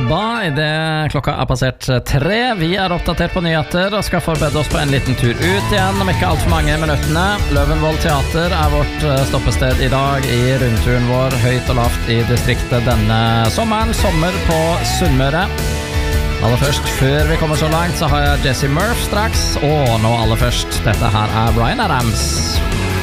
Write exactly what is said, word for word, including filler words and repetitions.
Da er det klokka er passert tre. Vi er oppdatert på nyheter og skal forberede oss på en liten tur ut igjen om ikke alt for mange minuttene. Løvenvoll Teater er vårt stoppested i dag i rundturen vår høyt og lavt i distriktet denne sommeren. Sommer på Sunnmøre. Aller først, før vi kommer så langt, så har jeg Jesse Murph straks. Og nå aller først, dette her er Bryan Adams.